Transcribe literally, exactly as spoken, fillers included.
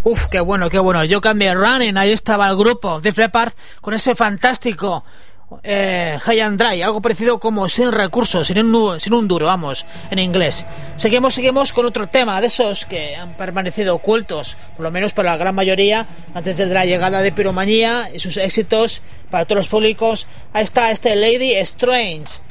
Uf, qué bueno, qué bueno. You Can Be Running, ahí estaba el grupo Def Leppard con ese fantástico eh, High and Dry, algo parecido como Sin Recursos, sin un, sin un duro, vamos, en inglés. Seguimos, seguimos con otro tema de esos que han permanecido ocultos, por lo menos para la gran mayoría, antes de la llegada de Piromanía y sus éxitos para todos los públicos. Ahí está este Lady Strange.